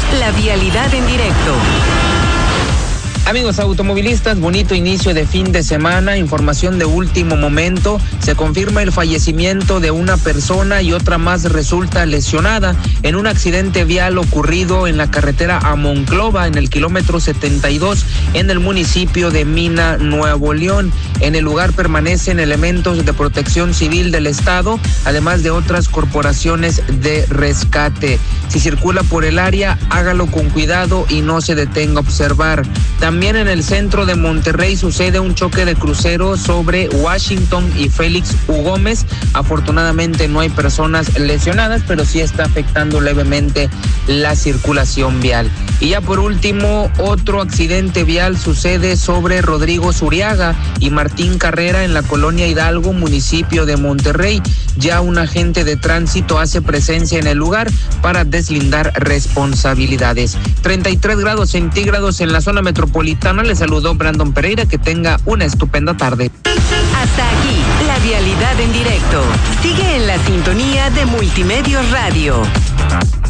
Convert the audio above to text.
la vialidad en directo. Amigos automovilistas, bonito inicio de fin de semana, información de último momento. Se confirma el fallecimiento de una persona y otra más resulta lesionada en un accidente vial ocurrido en la carretera a Monclova, en el kilómetro 72, en el municipio de Mina, Nuevo León. En el lugar permanecen elementos de protección civil del estado, además de otras corporaciones de rescate. Si circula por el área, hágalo con cuidado y no se detenga a observar. También en el centro de Monterrey sucede un choque de crucero sobre Washington y Félix U. Gómez. Afortunadamente no hay personas lesionadas, pero sí está afectando levemente la circulación vial. Y ya por último, otro accidente vial sucede sobre Rodrigo Zuriaga y Martín Carrera en la colonia Hidalgo, municipio de Monterrey. Ya un agente de tránsito hace presencia en el lugar para deslindar responsabilidades. 33 grados centígrados en la zona metropolitana. Le saludó Brandon Pereira. Que tenga una estupenda tarde. Hasta aquí, la vialidad en directo. Sigue en la sintonía de Multimedios Radio.